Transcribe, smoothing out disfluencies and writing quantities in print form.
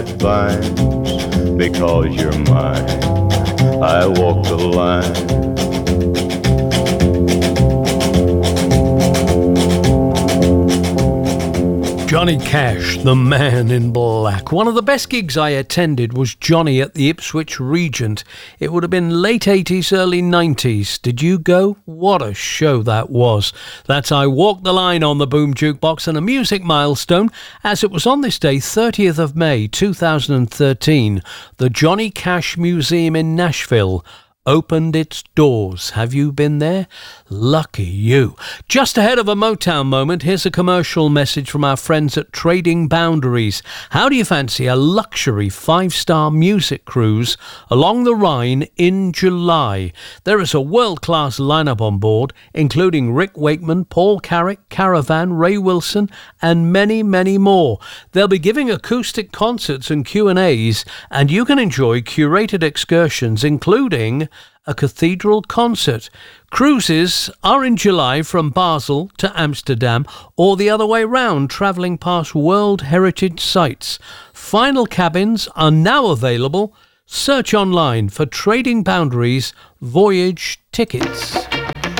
vines, because you're mine, I walk the line. Johnny Cash, the Man in Black. One of the best gigs I attended was Johnny at the Ipswich Regent. It would have been late 80s, early 90s. Did you go? What a show that was. That's I Walk the Line on the Boom Jukebox, and a music milestone, as it was on this day, 30th of May 2013, the Johnny Cash Museum in Nashville opened its doors. Have you been there? Lucky you. Just ahead of a Motown moment, here's a commercial message from our friends at Trading Boundaries. How do you fancy a luxury 5-star music cruise along the Rhine in July? There is a world-class lineup on board, including Rick Wakeman, Paul Carrick, Caravan, Ray Wilson, and many, many more. They'll be giving acoustic concerts and Q&As, and you can enjoy curated excursions, including a cathedral concert. Cruises are in July from Basel to Amsterdam, or the other way round, travelling past World Heritage Sites. Final cabins are now available. Search online for Trading Boundaries voyage tickets.